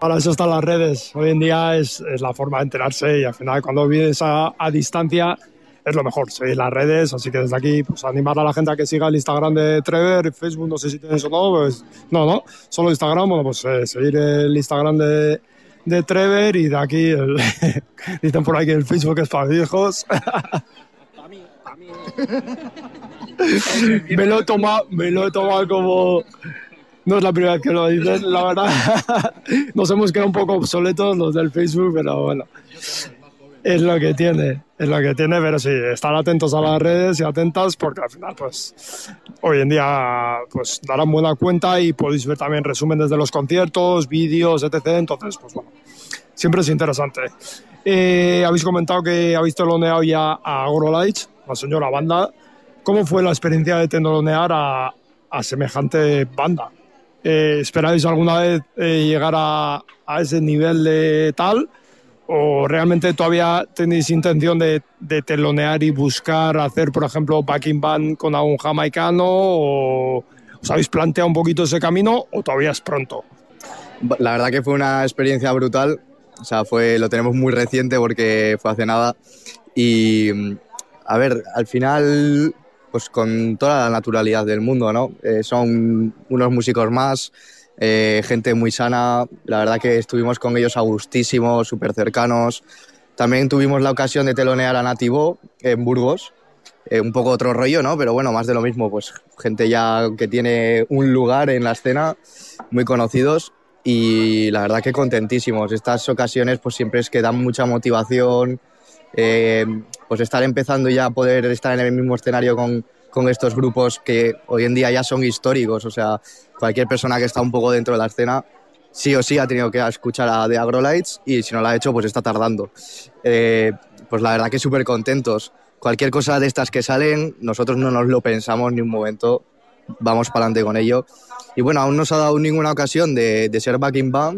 Para eso están las redes. Hoy en día es la forma de enterarse y al final cuando vives a distancia es lo mejor, seguir las redes. Así que desde aquí pues animar a la gente a que siga el Instagram de Trevor, Facebook no sé si tienes o no, pues no, solo Instagram. Bueno, pues seguir el Instagram de Trevor y de aquí dicen por ahí que el Facebook es para viejos. Para mí. Me lo he tomado como... No es la primera vez que lo dicen, la verdad. Nos hemos quedado un poco obsoletos los del Facebook, pero bueno. Es lo que tiene, pero sí, estar atentos a las redes y atentas porque al final, pues, hoy en día, pues, darán buena cuenta y podéis ver también resúmenes de los conciertos, vídeos, etc. Entonces, pues bueno, siempre es interesante. Habéis comentado que habéis teloneado ya a Agrolites, la señora banda. ¿Cómo fue la experiencia de telonear a semejante banda? ¿Esperáis alguna vez llegar a ese nivel de tal? ¿O realmente todavía tenéis intención de telonear y buscar hacer, por ejemplo, backing band con algún jamaicano? ¿O os habéis planteado un poquito ese camino o todavía es pronto? La verdad que fue una experiencia brutal. O sea, lo tenemos muy reciente porque fue hace nada. Y, a ver, al final, pues con toda la naturalidad del mundo, ¿no? Son unos músicos más, gente muy sana. La verdad que estuvimos con ellos a gustísimo, súper cercanos. También tuvimos la ocasión de telonear a Nativo en Burgos. Un poco otro rollo, ¿no? Pero bueno, más de lo mismo, pues gente ya que tiene un lugar en la escena, muy conocidos. Y la verdad que contentísimos. Estas ocasiones pues siempre es que dan mucha motivación, pues estar empezando ya a poder estar en el mismo escenario con estos grupos que hoy en día ya son históricos. O sea, cualquier persona que está un poco dentro de la escena sí o sí ha tenido que escuchar a The Agrolites y si no lo ha hecho pues está tardando. Pues la verdad que súper contentos. Cualquier cosa de estas que salen, nosotros no nos lo pensamos ni un momento, vamos para adelante con ello. Y bueno, aún no se ha dado ninguna ocasión de ser backing band,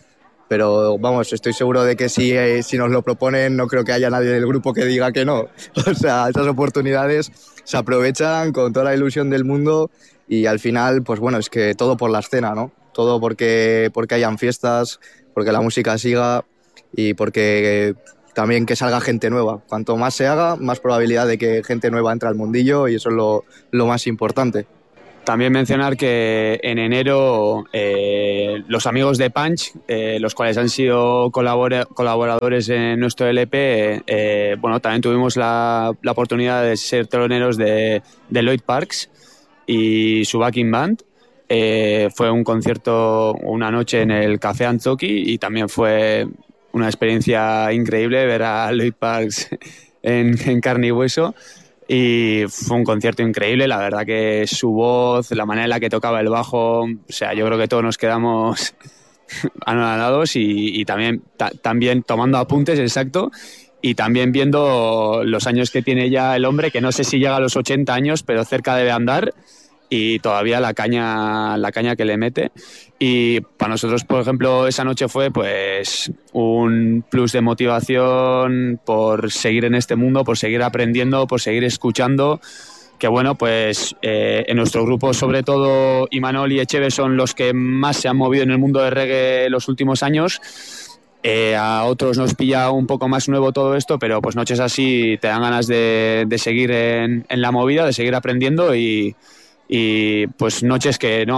pero vamos, estoy seguro de que si nos lo proponen no creo que haya nadie del grupo que diga que no. O sea, esas oportunidades se aprovechan con toda la ilusión del mundo y al final, pues bueno, es que todo por la escena, ¿no? Todo porque hayan fiestas, porque la música siga y porque también que salga gente nueva. Cuanto más se haga, más probabilidad de que gente nueva entre al mundillo y eso es lo más importante. También mencionar que en enero los amigos de Punch, los cuales han sido colaboradores en nuestro LP, bueno, también tuvimos la oportunidad de ser teloneros de Lloyd Parks y su backing band. Fue un concierto una noche en el Café Anzoki y también fue una experiencia increíble ver a Lloyd Parks en carne y hueso. Y fue un concierto increíble, la verdad que su voz, la manera en la que tocaba el bajo, o sea, yo creo que todos nos quedamos anonadados y también tomando apuntes, exacto, y también viendo los años que tiene ya el hombre, que no sé si llega a los 80 años, pero cerca debe andar, y todavía la caña que le mete. Y para nosotros, por ejemplo, esa noche fue pues un plus de motivación por seguir en este mundo, por seguir aprendiendo, por seguir escuchando, que bueno, pues en nuestro grupo sobre todo Imanol y Echeve son los que más se han movido en el mundo de reggae los últimos años. A otros nos pilla un poco más nuevo todo esto, pero pues noches así te dan ganas de seguir en la movida, de seguir aprendiendo y pues noches que no